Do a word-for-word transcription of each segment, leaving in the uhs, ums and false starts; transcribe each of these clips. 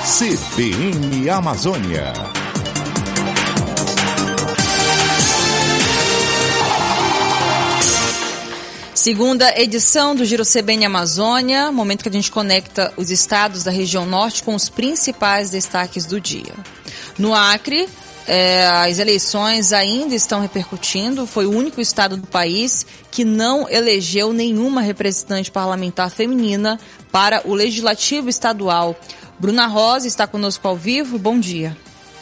C B N Amazônia. Segunda edição do Giro C B N Amazônia, momento que a gente conecta os estados da região norte com os principais destaques do dia. No Acre, é, as eleições ainda estão repercutindo. Foi o único estado do país que não elegeu nenhuma representante parlamentar feminina para o Legislativo Estadual. Bruna Rosa está conosco ao vivo. Bom dia.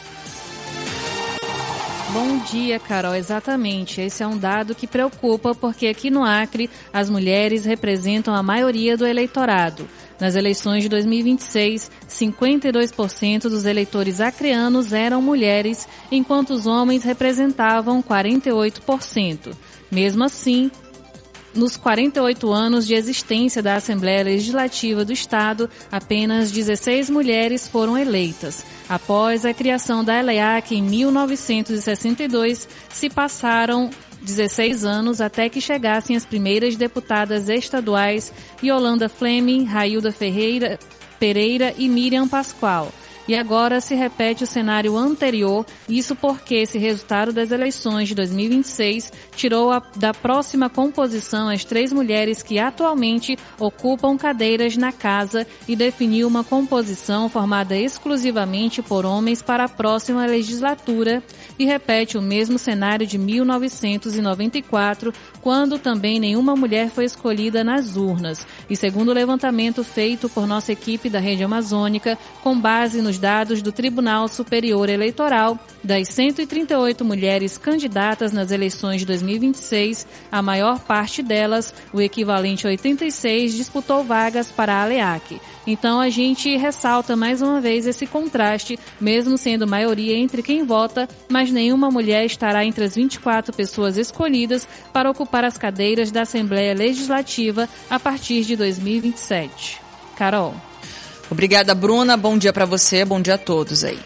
Bom dia, Carol. Exatamente. Esse é um dado que preocupa porque aqui no Acre as mulheres representam a maioria do eleitorado. Nas eleições de dois mil e vinte e seis, cinquenta e dois por cento dos eleitores acreanos eram mulheres, enquanto os homens representavam quarenta e oito por cento. Mesmo assim, nos quarenta e oito anos de existência da Assembleia Legislativa do Estado, apenas dezesseis mulheres foram eleitas. Após a criação da ELEAC em mil novecentos e sessenta e dois, se passaram dezesseis anos até que chegassem as primeiras deputadas estaduais Yolanda Fleming, Railda Ferreira, Pereira e Miriam Pascoal. E agora se repete o cenário anterior, isso porque esse resultado das eleições de dois mil e vinte e seis tirou a, da próxima composição as três mulheres que atualmente ocupam cadeiras na casa e definiu uma composição formada exclusivamente por homens para a próxima legislatura e repete o mesmo cenário de mil novecentos e noventa e quatro, quando também nenhuma mulher foi escolhida nas urnas. E segundo o levantamento feito por nossa equipe da Rede Amazônica, com base nos dados do Tribunal Superior Eleitoral, das cento e trinta e oito mulheres candidatas nas eleições de dois mil e vinte e seis, a maior parte delas, o equivalente a oitenta e seis, disputou vagas para a ALEAC. Então a gente ressalta mais uma vez esse contraste, mesmo sendo maioria entre quem vota, mas nenhuma mulher estará entre as vinte e quatro pessoas escolhidas para ocupar as cadeiras da Assembleia Legislativa a partir de dois mil e vinte e sete. Carol. Obrigada, Bruna. Bom dia para você, bom dia a todos aí.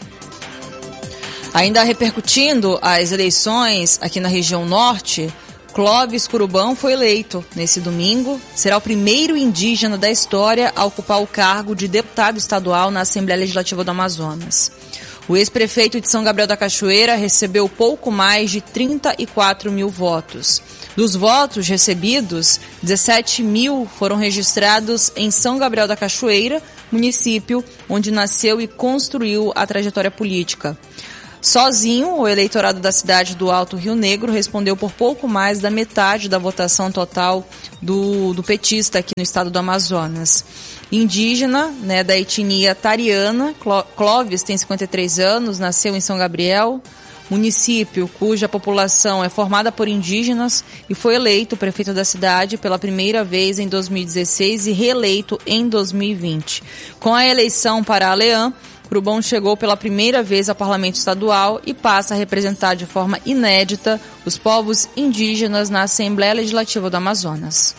Ainda repercutindo as eleições aqui na região norte, Clóvis Curubão foi eleito nesse domingo. Será o primeiro indígena da história a ocupar o cargo de deputado estadual na Assembleia Legislativa do Amazonas. O ex-prefeito de São Gabriel da Cachoeira recebeu pouco mais de trinta e quatro mil votos. Dos votos recebidos, dezessete mil foram registrados em São Gabriel da Cachoeira, município onde nasceu e construiu a trajetória política. Sozinho, o eleitorado da cidade do Alto Rio Negro respondeu por pouco mais da metade da votação total do, do petista aqui no estado do Amazonas. Indígena, né, da etnia tariana, Clóvis tem cinquenta e três anos, nasceu em São Gabriel, município cuja população é formada por indígenas, e foi eleito prefeito da cidade pela primeira vez em dois mil e dezesseis e reeleito em dois mil e vinte. Com a eleição para a ALEAN, Curubão chegou pela primeira vez ao Parlamento Estadual e passa a representar de forma inédita os povos indígenas na Assembleia Legislativa do Amazonas.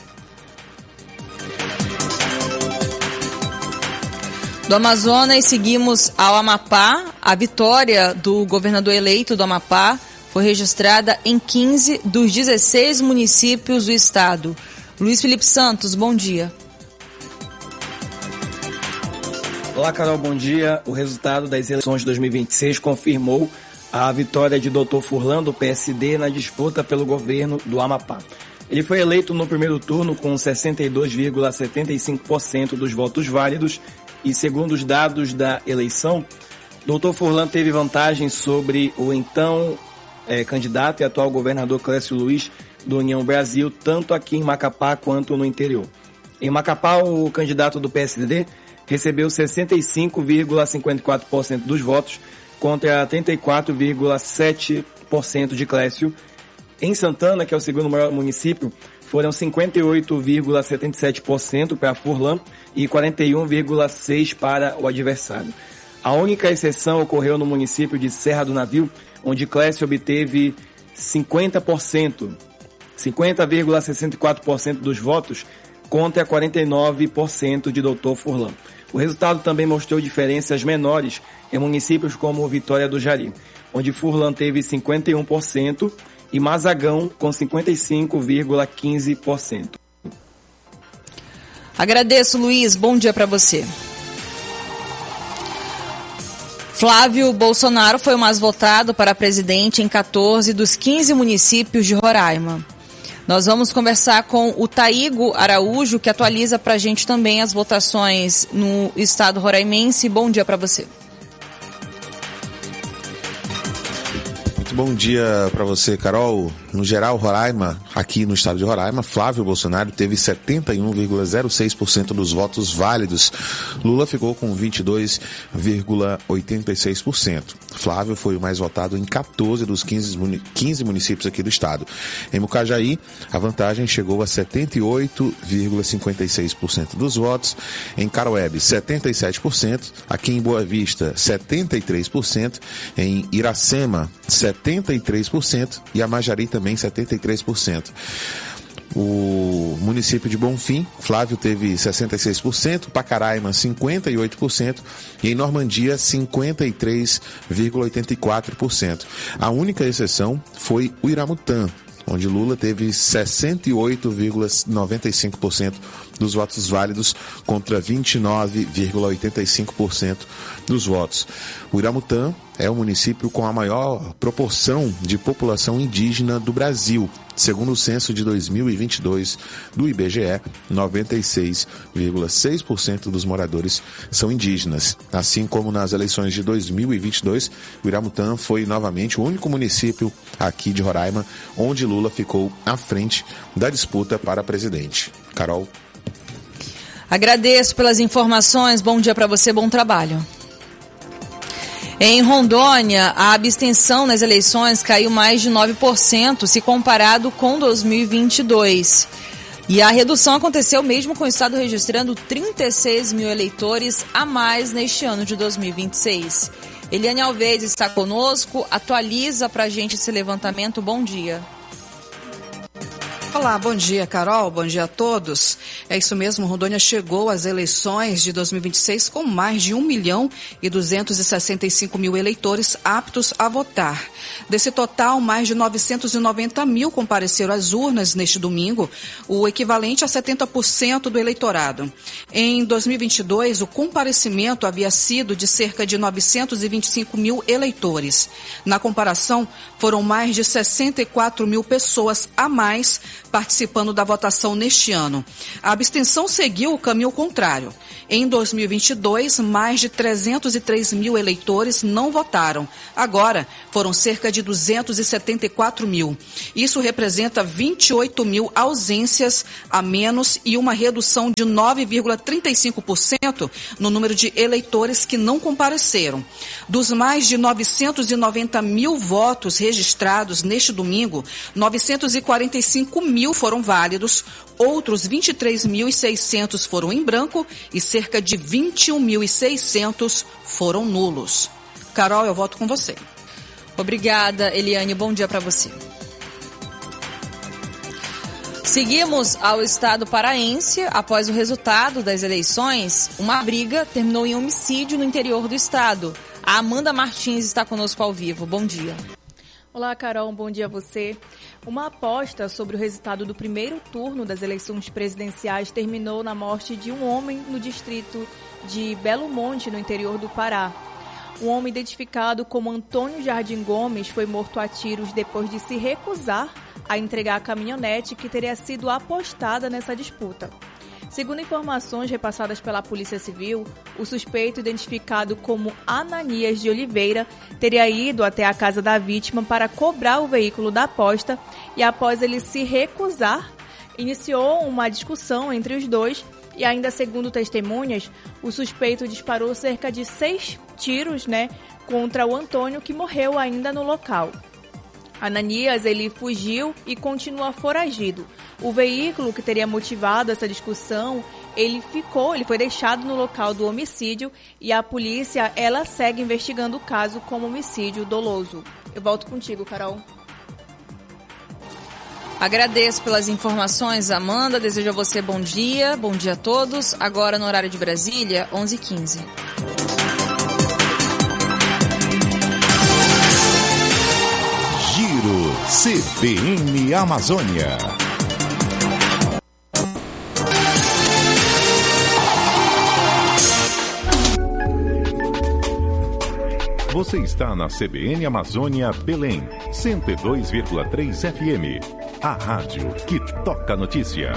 Do Amazonas, seguimos ao Amapá. A vitória do governador eleito do Amapá foi registrada em quinze dos dezesseis municípios do estado. Luiz Felipe Santos, bom dia. Olá, Carol, bom dia. O resultado das eleições de dois mil e vinte e seis confirmou a vitória de doutor Furlan, do P S D, na disputa pelo governo do Amapá. Ele foi eleito no primeiro turno com sessenta e dois vírgula setenta e cinco por cento dos votos válidos e, segundo os dados da eleição, doutor Furlan teve vantagem sobre o então é, candidato e atual governador Clécio Luiz, do União Brasil, tanto aqui em Macapá quanto no interior. Em Macapá, o candidato do P S D recebeu sessenta e cinco vírgula cinquenta e quatro por cento dos votos contra trinta e quatro vírgula sete por cento de Clécio. Em Santana, que é o segundo maior município, foram cinquenta e oito vírgula setenta e sete por cento para Furlan e quarenta e um vírgula seis por cento para o adversário. A única exceção ocorreu no município de Serra do Navio, onde Clécio obteve cinquenta por cento, cinquenta vírgula sessenta e quatro por cento dos votos contra quarenta e nove por cento de doutor Furlan. O resultado também mostrou diferenças menores em municípios como Vitória do Jari, onde Furlan teve cinquenta e um por cento e Mazagão com cinquenta e cinco vírgula quinze por cento. Agradeço, Luiz. Bom dia para você. Flávio Bolsonaro foi o mais votado para presidente em quatorze dos quinze municípios de Roraima. Nós vamos conversar com o Taigo Araújo, que atualiza para a gente também as votações no estado roraimense. Bom dia para você. Muito bom dia para você, Carol. No geral, Roraima, aqui no estado de Roraima, Flávio Bolsonaro teve setenta e um vírgula zero seis por cento dos votos válidos. Lula ficou com vinte e dois vírgula oitenta e seis por cento. Flávio foi o mais votado em quatorze dos quinze municípios aqui do estado. Em Mucajaí, a vantagem chegou a setenta e oito vírgula cinquenta e seis por cento dos votos. Em Caroebe, setenta e sete por cento. Aqui em Boa Vista, setenta e três por cento. Em Iracema, setenta e três por cento. E a Majari também setenta e três por cento. O município de Bonfim, Flávio teve sessenta e seis por cento, Pacaraima cinquenta e oito por cento e em Normandia cinquenta e três vírgula oitenta e quatro por cento. A única exceção foi o Iramutã, onde Lula teve sessenta e oito vírgula noventa e cinco por cento dos votos válidos contra vinte e nove vírgula oitenta e cinco por cento dos votos. O Iramutã é o município com a maior proporção de população indígena do Brasil. Segundo o censo de dois mil e vinte e dois do I B G E, noventa e seis vírgula seis por cento dos moradores são indígenas. Assim como nas eleições de dois mil e vinte e dois, o Iramutã foi novamente o único município aqui de Roraima onde Lula ficou à frente da disputa para presidente. Carol. Agradeço pelas informações. Bom dia para você, bom trabalho. Em Rondônia, a abstenção nas eleições caiu mais de nove por cento se comparado com dois mil e vinte e dois. E a redução aconteceu mesmo com o estado registrando trinta e seis mil eleitores a mais neste ano de dois mil e vinte e seis. Eliane Alves está conosco, atualiza pra gente esse levantamento. Bom dia. Olá, bom dia, Carol, bom dia a todos. É isso mesmo, Rondônia chegou às eleições de dois mil e vinte e seis com mais de um milhão e duzentos e sessenta e cinco mil eleitores aptos a votar. Desse total, mais de novecentos e noventa mil compareceram às urnas neste domingo, o equivalente a setenta por cento do eleitorado. Em dois mil e vinte e dois, o comparecimento havia sido de cerca de novecentos e vinte e cinco mil eleitores. Na comparação, foram mais de sessenta e quatro mil pessoas a mais participando da votação neste ano. A abstenção seguiu o caminho contrário. Em dois mil e vinte e dois, mais de trezentos e três mil eleitores não votaram. Agora, foram cerca de duzentos e setenta e quatro mil. Isso representa vinte e oito mil ausências a menos e uma redução de nove vírgula trinta e cinco por cento no número de eleitores que não compareceram. Dos mais de novecentos e noventa mil votos registrados neste domingo, novecentos e quarenta e cinco mil foram válidos, outros vinte e três mil e seiscentos foram em branco e cerca de vinte e um mil e seiscentos foram nulos. Carol, eu volto com você. Obrigada, Eliane. Bom dia para você. Seguimos ao estado paraense. Após o resultado das eleições, uma briga terminou em homicídio no interior do estado. A Amanda Martins está conosco ao vivo. Bom dia. Olá, Carol, bom dia a você. Uma aposta sobre o resultado do primeiro turno das eleições presidenciais terminou na morte de um homem no distrito de Belo Monte, no interior do Pará. Um homem identificado como Antônio Jardim Gomes foi morto a tiros depois de se recusar a entregar a caminhonete que teria sido apostada nessa disputa. Segundo informações repassadas pela Polícia Civil, o suspeito, identificado como Ananias de Oliveira, teria ido até a casa da vítima para cobrar o veículo da aposta e, após ele se recusar, iniciou uma discussão entre os dois e, ainda segundo testemunhas, o suspeito disparou cerca de seis tiros, né, contra o Antônio, que morreu ainda no local. Ananias, ele fugiu e continua foragido. O veículo que teria motivado essa discussão, ele ficou, ele foi deixado no local do homicídio e a polícia, ela segue investigando o caso como homicídio doloso. Eu volto contigo, Carol. Agradeço pelas informações, Amanda. Desejo a você bom dia, bom dia a todos. Agora no horário de Brasília, onze e quinze. C B N Amazônia. Você está na C B N Amazônia Belém, cento e dois vírgula três F M. A rádio que toca a notícia.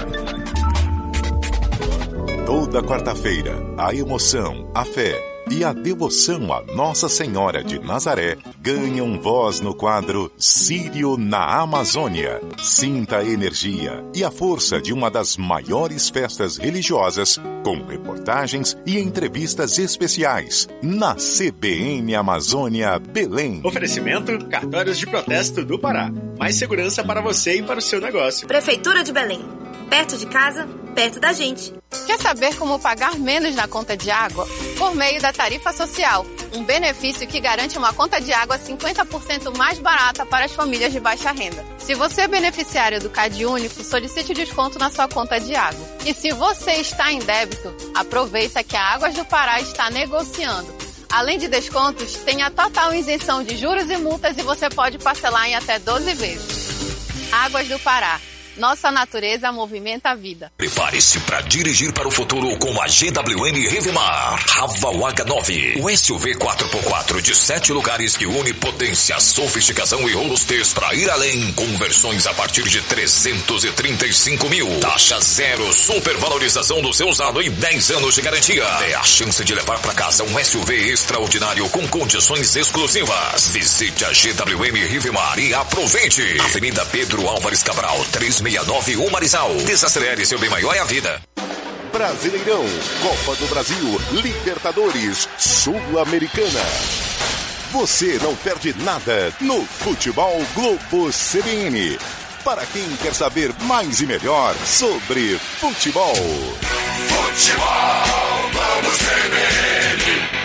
Toda quarta-feira, a emoção, a fé e a devoção a Nossa Senhora de Nazaré ganham voz no quadro Sírio na Amazônia. Sinta a energia e a força de uma das maiores festas religiosas, com reportagens e entrevistas especiais na C B N Amazônia Belém. Oferecimento: Cartórios de Protesto do Pará. Mais segurança para você e para o seu negócio. Prefeitura de Belém. Perto de casa, perto da gente. Quer saber como pagar menos na conta de água? Por meio da tarifa social, um benefício que garante uma conta de água cinquenta por cento mais barata para as famílias de baixa renda. Se você é beneficiário do CadÚnico, solicite o desconto na sua conta de água. E se você está em débito, aproveita que a Águas do Pará está negociando. Além de descontos, tem a total isenção de juros e multas e você pode parcelar em até doze vezes. Águas do Pará. Nossa natureza movimenta a vida. Prepare-se para dirigir para o futuro com a G W M Revemar Raval H nove. O S U V quatro por quatro de sete lugares que une potência, sofisticação e robustez para ir além, com versões a partir de trezentos e trinta e cinco mil. Taxa zero, supervalorização do seu usado e dez anos de garantia. É a chance de levar para casa um S U V extraordinário com condições exclusivas. Visite a G W M Revemar e aproveite. Avenida Pedro Álvares Cabral, três seis nove um Marizal. Desacelere, seu bem maior é a vida. Brasileirão, Copa do Brasil, Libertadores, Sul-Americana. Você não perde nada no Futebol Globo C B N. Para quem quer saber mais e melhor sobre futebol. Futebol Globo C B N.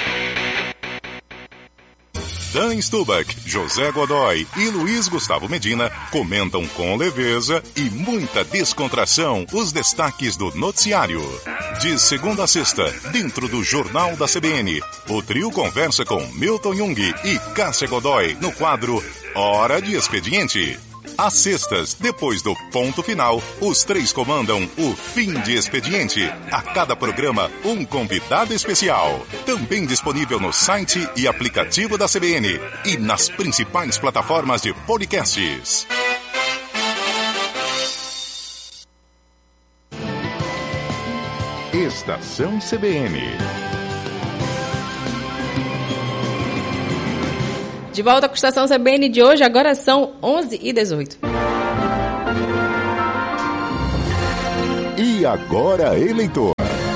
Dan Stubach, José Godoy e Luiz Gustavo Medina comentam com leveza e muita descontração os destaques do noticiário. De segunda a sexta, dentro do Jornal da C B N, o trio conversa com Milton Jung e Cássia Godoy no quadro Hora de Expediente. Às sextas, depois do ponto final, os três comandam o Fim de Expediente. A cada programa, um convidado especial. Também disponível no site e aplicativo da C B N e nas principais plataformas de podcasts. Estação C B N. De volta com a Estação C B N de hoje, agora são onze e dezoito. E agora, eleitor.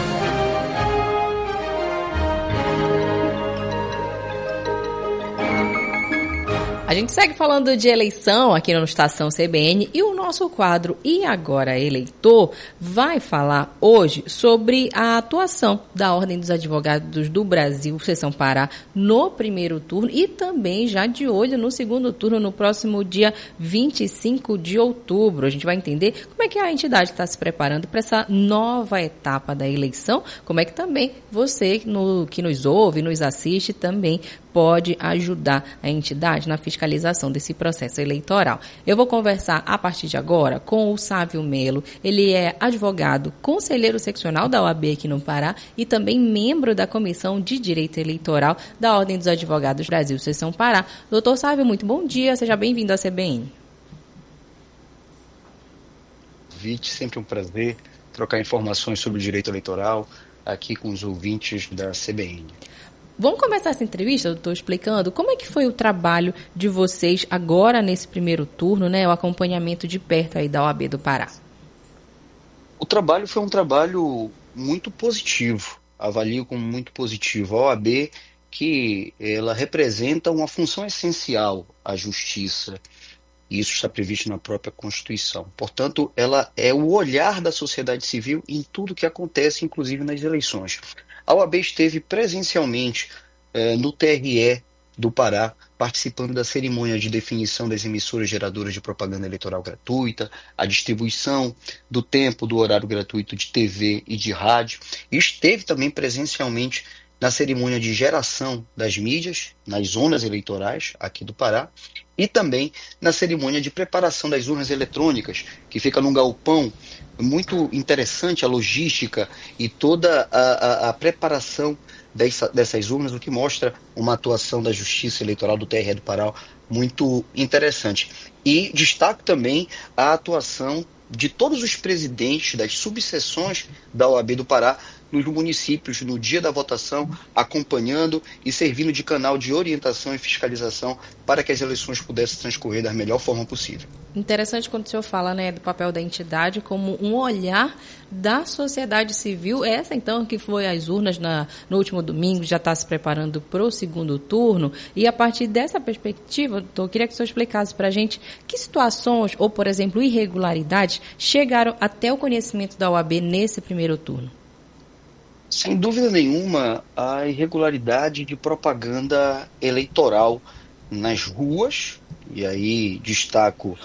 A gente segue falando de eleição aqui no Estação C B N e o nosso quadro E Agora Eleitor vai falar hoje sobre a atuação da Ordem dos Advogados do Brasil, Seção Pará, no primeiro turno e também já de olho no segundo turno no próximo dia vinte e cinco de outubro. A gente vai entender como é que a entidade está se preparando para essa nova etapa da eleição, como é que também você no, que nos ouve, nos assiste, também pode ajudar a entidade na fiscalização desse processo eleitoral. Eu vou conversar a partir de agora com o Sávio Melo. Ele é advogado, conselheiro seccional da O A B aqui no Pará e também membro da Comissão de Direito Eleitoral da Ordem dos Advogados do Brasil, Seção Pará. Doutor Sávio, muito bom dia. Seja bem-vindo à C B N. Vite, sempre um prazer trocar informações sobre o direito eleitoral aqui com os ouvintes da C B N. Vamos começar essa entrevista, doutor, explicando como é que foi o trabalho de vocês agora nesse primeiro turno, né, o acompanhamento de perto aí da O A B do Pará. O trabalho foi um trabalho muito positivo, avalio como muito positivo. A O A B, que ela representa uma função essencial à justiça, e isso está previsto na própria Constituição. Portanto, ela é o olhar da sociedade civil em tudo que acontece, inclusive nas eleições. A O A B esteve presencialmente eh, no T R E do Pará, participando da cerimônia de definição das emissoras geradoras de propaganda eleitoral gratuita, a distribuição do tempo do horário gratuito de T V e de rádio, e esteve também presencialmente na cerimônia de geração das mídias, nas zonas eleitorais aqui do Pará, e também na cerimônia de preparação das urnas eletrônicas, que fica num galpão. Muito interessante a logística e toda a, a, a preparação dessa, dessas urnas, o que mostra uma atuação da Justiça Eleitoral do T R E do Pará muito interessante. E destaco também a atuação de todos os presidentes das subseções da O A B do Pará nos municípios, no dia da votação, acompanhando e servindo de canal de orientação e fiscalização para que as eleições pudessem transcorrer da melhor forma possível. Interessante quando o senhor fala, né, do papel da entidade como um olhar da sociedade civil, essa então que foi às urnas na, no último domingo, já está se preparando para o segundo turno, e a partir dessa perspectiva, doutor, eu queria que o senhor explicasse para a gente que situações, ou por exemplo, irregularidades, chegaram até o conhecimento da O A B nesse primeiro turno. Sem dúvida nenhuma, a irregularidade de propaganda eleitoral nas ruas, e aí destaco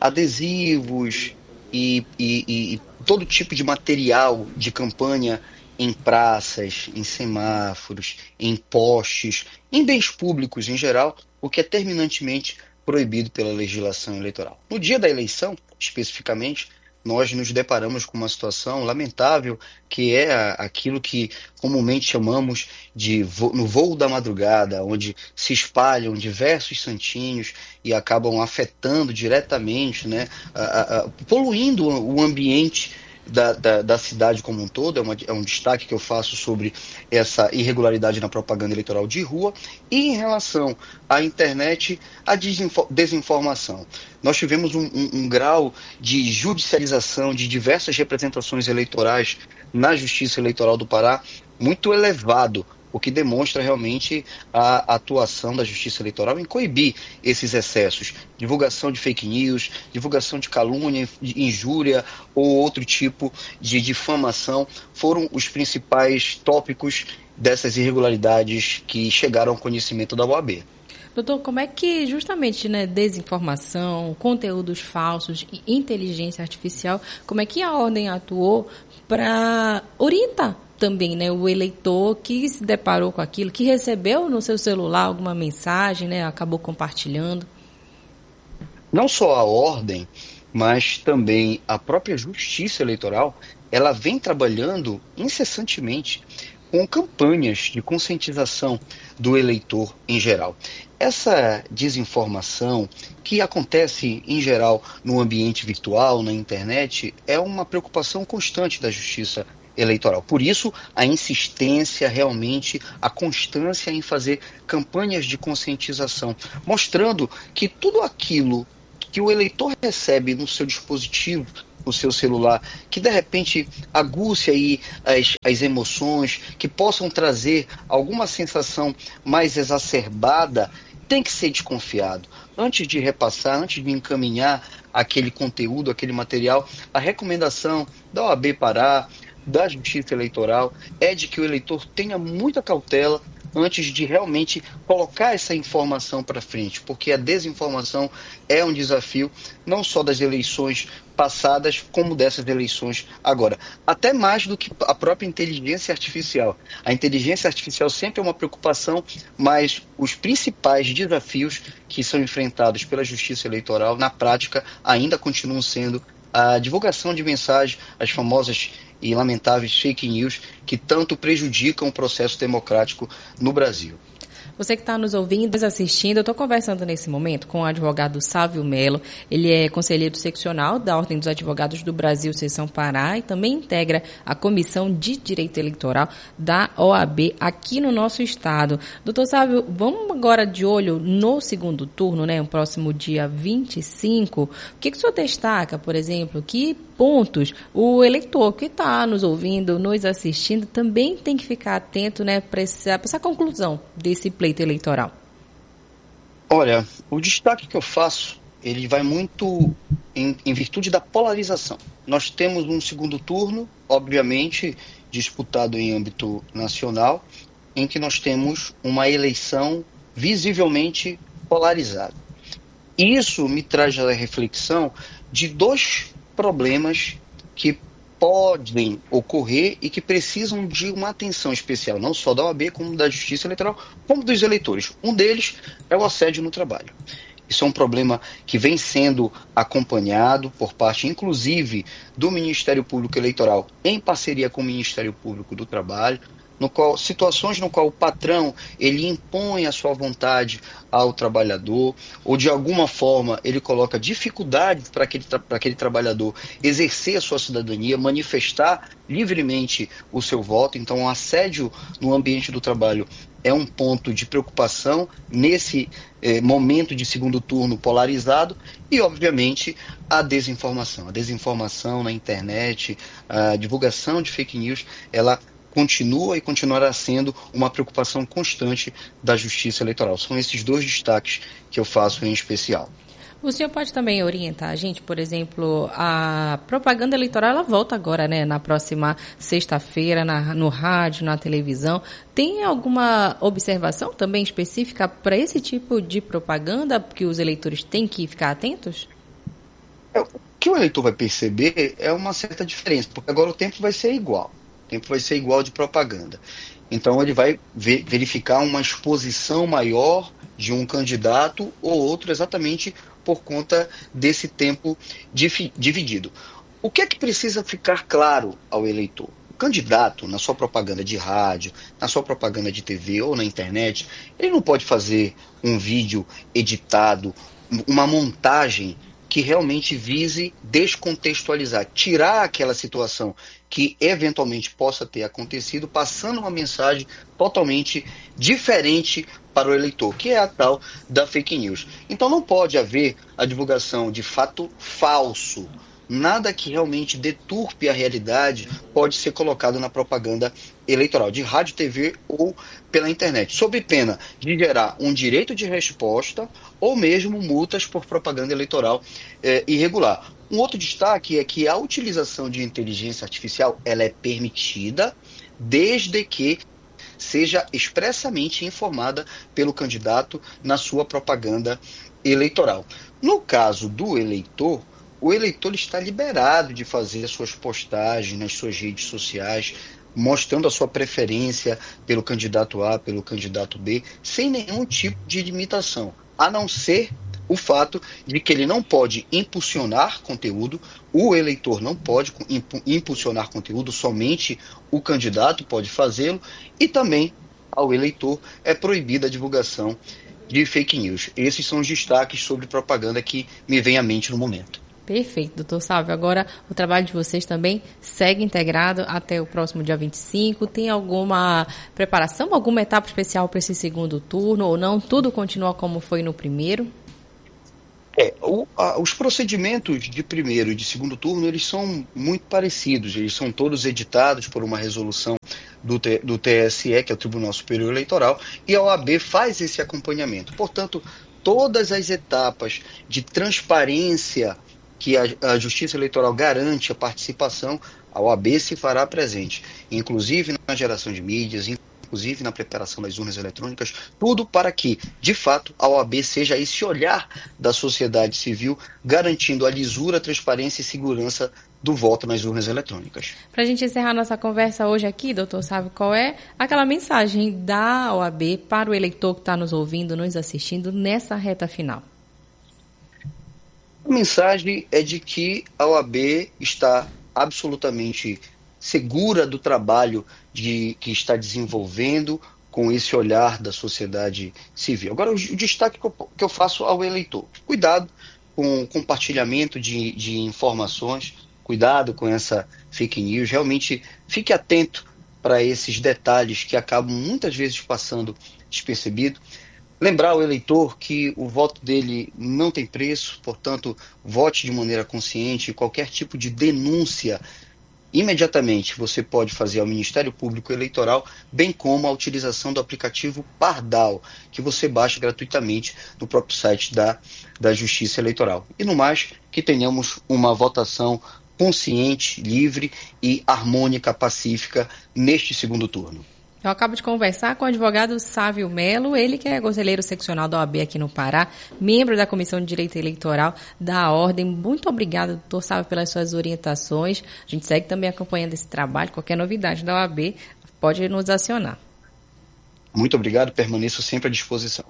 adesivos e, e, e todo tipo de material de campanha em praças, em semáforos, em postes, em bens públicos em geral, o que é terminantemente proibido pela legislação eleitoral. No dia da eleição, especificamente, nós nos deparamos com uma situação lamentável, que é aquilo que comumente chamamos de vo- no voo da madrugada, onde se espalham diversos santinhos e acabam afetando diretamente, né, a, a, a, poluindo o ambiente Da, da, da cidade como um todo. É, uma, é um destaque que eu faço sobre essa irregularidade na propaganda eleitoral de rua. E em relação à internet, a desinfo- desinformação. Nós tivemos um, um, um grau de judicialização de diversas representações eleitorais na Justiça Eleitoral do Pará muito elevado, o que demonstra realmente a atuação da Justiça Eleitoral em coibir esses excessos. Divulgação de fake news, divulgação de calúnia, de injúria ou outro tipo de difamação foram os principais tópicos dessas irregularidades que chegaram ao conhecimento da O A B. Doutor, como é que justamente, né, desinformação, conteúdos falsos e inteligência artificial, como é que a ordem atuou para orientar também, né, o eleitor que se deparou com aquilo, que recebeu no seu celular alguma mensagem, né, acabou compartilhando? Não só a ordem, mas também a própria Justiça Eleitoral, ela vem trabalhando incessantemente com campanhas de conscientização do eleitor em geral. Essa desinformação que acontece em geral no ambiente virtual, na internet, é uma preocupação constante da Justiça Eleitoral. Por isso, a insistência realmente, a constância em fazer campanhas de conscientização, mostrando que tudo aquilo que o eleitor recebe no seu dispositivo, no seu celular, que de repente aguce aí as, as emoções, que possam trazer alguma sensação mais exacerbada, tem que ser desconfiado. Antes de repassar, antes de encaminhar aquele conteúdo, aquele material, a recomendação da O A B Pará, da Justiça Eleitoral, é de que o eleitor tenha muita cautela antes de realmente colocar essa informação para frente, porque a desinformação é um desafio não só das eleições passadas, como dessas eleições agora. Até mais do que a própria inteligência artificial. A inteligência artificial sempre é uma preocupação, mas os principais desafios que são enfrentados pela Justiça Eleitoral, na prática, ainda continuam sendo a divulgação de mensagens, as famosas e lamentáveis fake news que tanto prejudicam o processo democrático no Brasil. Você que está nos ouvindo, nos assistindo, eu estou conversando nesse momento com o advogado Sávio Melo. Ele é conselheiro seccional da Ordem dos Advogados do Brasil, Seção Pará, e também integra a Comissão de Direito Eleitoral da O A B aqui no nosso estado. Doutor Sávio, vamos agora de olho no segundo turno, né, no próximo dia vinte e cinco. O que, que o senhor destaca, por exemplo, que pontos o eleitor que está nos ouvindo, nos assistindo, também tem que ficar atento, né, para essa, essa conclusão desse pleito eleitoral? Olha, o destaque que eu faço, ele vai muito em, em virtude da polarização. Nós temos um segundo turno, obviamente, disputado em âmbito nacional, em que nós temos uma eleição visivelmente polarizada. Isso me traz a reflexão de dois problemas que podem ocorrer e que precisam de uma atenção especial, não só da O A B, como da Justiça Eleitoral, como dos eleitores. Um deles é o assédio no trabalho. Isso é um problema que vem sendo acompanhado por parte, inclusive, do Ministério Público Eleitoral, em parceria com o Ministério Público do Trabalho, no qual, situações no qual o patrão ele impõe a sua vontade ao trabalhador, ou de alguma forma ele coloca dificuldades para aquele, para aquele trabalhador exercer a sua cidadania, manifestar livremente o seu voto. Então, o assédio no ambiente do trabalho é um ponto de preocupação nesse eh, momento de segundo turno polarizado e, obviamente, a desinformação. A desinformação na internet, a divulgação de fake news, ela continua e continuará sendo uma preocupação constante da Justiça Eleitoral. São esses dois destaques que eu faço em especial. O senhor pode também orientar a gente, por exemplo, a propaganda eleitoral, ela volta agora, né, na próxima sexta-feira, na, no rádio, na televisão. Tem alguma observação também específica para esse tipo de propaganda que os eleitores têm que ficar atentos? É, o que o eleitor vai perceber é uma certa diferença, porque agora o tempo vai ser igual. O tempo vai ser igual de propaganda. Então ele vai ver, verificar uma exposição maior de um candidato ou outro exatamente por conta desse tempo dividido. O que é que precisa ficar claro ao eleitor? O candidato, na sua propaganda de rádio, na sua propaganda de T V ou na internet, ele não pode fazer um vídeo editado, uma montagem que realmente vise descontextualizar, tirar aquela situação que eventualmente possa ter acontecido, passando uma mensagem totalmente diferente para o eleitor, que é a tal da fake news. Então não pode haver a divulgação de fato falso. Nada que realmente deturpe a realidade pode ser colocado na propaganda eleitoral, de rádio, T V ou pela internet, sob pena de gerar um direito de resposta ou mesmo multas por propaganda eleitoral eh, irregular. Um outro destaque é que a utilização de inteligência artificial ela é permitida desde que seja expressamente informada pelo candidato na sua propaganda eleitoral. No caso do eleitor, o eleitor está liberado de fazer as suas postagens nas suas redes sociais, mostrando a sua preferência pelo candidato A, pelo candidato B, sem nenhum tipo de limitação, a não ser o fato de que ele não pode impulsionar conteúdo, o eleitor não pode impulsionar conteúdo, somente o candidato pode fazê-lo, e também ao eleitor é proibida a divulgação de fake news. Esses são os destaques sobre propaganda que me vem à mente no momento. Perfeito, doutor Sálvio. Agora, o trabalho de vocês também segue integrado até o próximo dia vinte e cinco. Tem alguma preparação, alguma etapa especial para esse segundo turno ou não? Tudo continua como foi no primeiro? É, o, a, os procedimentos de primeiro e de segundo turno, eles são muito parecidos. Eles são todos editados por uma resolução do, T, do T S E, que é o Tribunal Superior Eleitoral, e a O A B faz esse acompanhamento. Portanto, todas as etapas de transparência que a, a Justiça Eleitoral garante a participação, a O A B se fará presente, inclusive na geração de mídias, inclusive na preparação das urnas eletrônicas, tudo para que, de fato, a O A B seja esse olhar da sociedade civil, garantindo a lisura, transparência e segurança do voto nas urnas eletrônicas. Para a gente encerrar nossa conversa hoje aqui, doutor Sálvio, qual é aquela mensagem da O A B para o eleitor que está nos ouvindo, nos assistindo nessa reta final? A mensagem é de que a O A B está absolutamente segura do trabalho de, que está desenvolvendo com esse olhar da sociedade civil. Agora, o, o destaque que eu, que eu faço ao eleitor: cuidado com o compartilhamento de, de informações, cuidado com essa fake news, realmente fique atento para esses detalhes que acabam muitas vezes passando despercebido. Lembrar o eleitor que o voto dele não tem preço, portanto, vote de maneira consciente. Qualquer tipo de denúncia, imediatamente você pode fazer ao Ministério Público Eleitoral, bem como a utilização do aplicativo Pardal, que você baixa gratuitamente no próprio site da, da Justiça Eleitoral. E no mais, que tenhamos uma votação consciente, livre e harmônica, pacífica neste segundo turno. Eu acabo de conversar com o advogado Sávio Melo, ele que é conselheiro seccional da O A B aqui no Pará, membro da Comissão de Direito Eleitoral da Ordem. Muito obrigada, doutor Sávio, pelas suas orientações. A gente segue também acompanhando esse trabalho. Qualquer novidade da O A B pode nos acionar. Muito obrigado, permaneço sempre à disposição.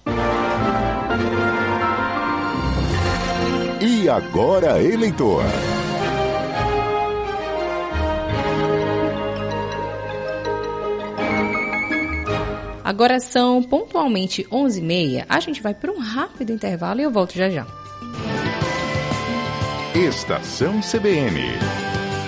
E agora, eleitor. Agora são pontualmente onze e meia. A gente vai para um rápido intervalo e eu volto já já. Estação C B N.